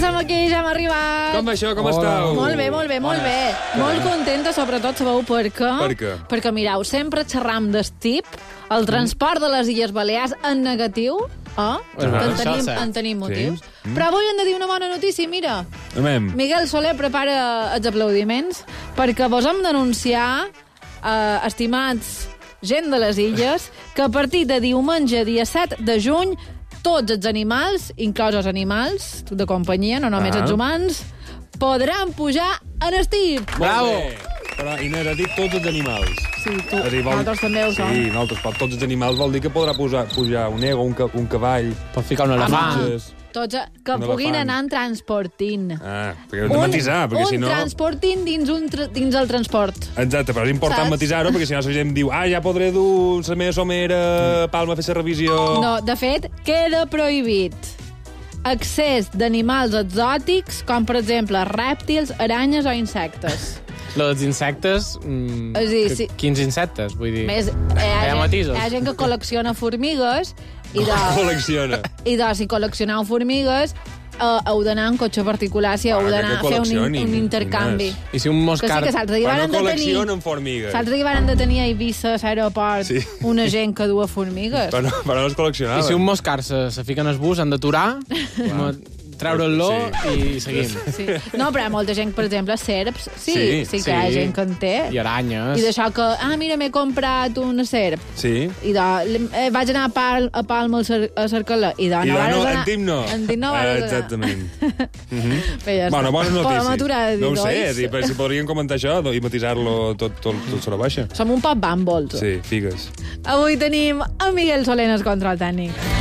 som aquí, ja hem arribat. Com va això? Com estàu? Molt bé, molt bé, molt bé. Molt contenta, sobretot, sabeu per què? Per què? Perquè, mireu, sempre xerram d'estip, el transport de les Illes Balears en negatiu, que en tenim motius. Però avui hem de dir una bona notícia, mira. Miguel Soler prepara els aplaudiments perquè vos hem d'anunciar, estimats gent de les Illes, que a partir de diumenge, dia 7 de juny, tots els animals, inclòs els animals de companyia, no només els humans, podran pujar en estip. Bravo! Però, Inés, ha dit tots els animals. Sí, tu. Nosaltres també ho som. Sí, nosaltres, però tots els animals vol dir que podrà pujar un ego, un cavall... Pot ficar un elefant. Tots que puguin anar en transportint. Perquè hem de matisar, perquè si no... Un transportint dins el transport. Exacte, però és important matisar-ho, perquè si no la gent diu ja podré dur la meva somera a Palma a fer la revisió... No, de fet, queda prohibit accés d'animals exòtics, com per exemple rèptils, aranyes o insectes. Els insectes... Quins insectes? Vull dir... Hi ha matisos. Hi ha gent que col·lecciona formigues i col·lecciona. I si col·leccioneu formigues heu d'anar en cotxe particular, si heu d'anar a fer un intercanvi. I si un moscard... Però no col·leccionen formigues. Saps que van detenir a Eivissa, a l'aeroport, una gent que dua formigues? Però no es col·leccionaven. I si un moscard se fica en el bus, han d'aturar, treure-lo i seguim. No, però hi ha molta gent, per exemple, serps. Sí que hi ha gent que en té. I aranyes. I d'això que, mira, m'he comprat una serp. Sí. I vaig anar a Palma a cercar-la. I no vas anar. En Tim no. En Tim no vas anar. Exactament. Bueno, bones notícies. No ho sé, si podrien comentar això i matisar-lo tot sobre baixa. Som un poc bàmbols. Sí, figues. Avui tenim a Miguel Soler en el control tècnic.